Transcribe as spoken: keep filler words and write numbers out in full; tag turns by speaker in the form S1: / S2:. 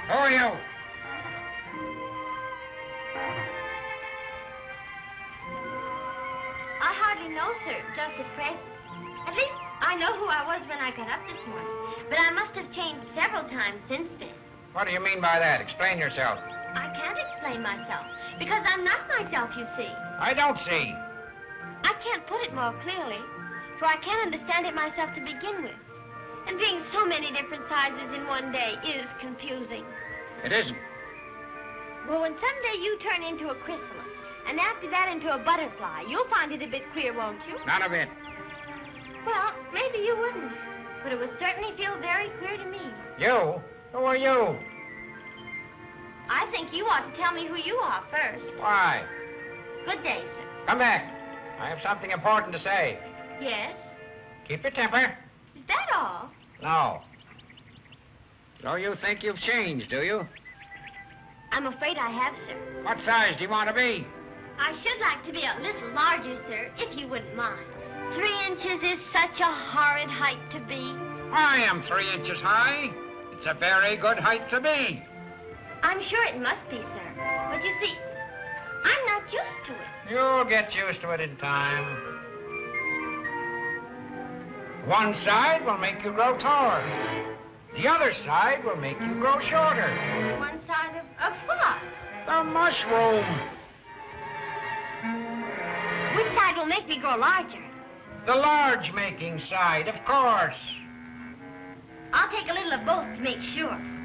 S1: Who are you?
S2: I hardly know, sir, just at present. At least I know who I was when I got up this morning. But I must have changed several times since then.
S1: What do you mean by that? Explain yourself.
S2: I can't explain myself, because I'm not myself, you see.
S1: I don't see.
S2: I can't put it more clearly, for I can't understand it myself to begin with. And being so many different sizes in one day is confusing.
S1: It isn't.
S2: Well, when someday you turn into a chrysalis, and after that into a butterfly, you'll find it a bit clear, won't you?
S1: None of it.
S2: Well, maybe you wouldn't, but it would certainly feel very clear to me.
S1: You? Who are you?
S2: I think you ought to tell me who you are first.
S1: Why?
S2: Good day, sir.
S1: Come back. I have something important to say.
S2: Yes?
S1: Keep your temper.
S2: Is that all?
S1: No. So you think you've changed, do you?
S2: I'm afraid I have, sir.
S1: What size do you want to be?
S2: I should like to be a little larger, sir, if you wouldn't mind. Three inches is such a horrid height to be.
S1: I am three inches high. It's a very good height to be.
S2: I'm sure it must be, sir. But you see, I'm not used to it.
S1: You'll get used to it in time. One side will make you grow taller. The other side will make you grow shorter.
S2: One side of, of what?
S1: The mushroom.
S2: Which side will make me grow larger?
S1: The large-making side, of course.
S2: I'll take a little of both to make sure.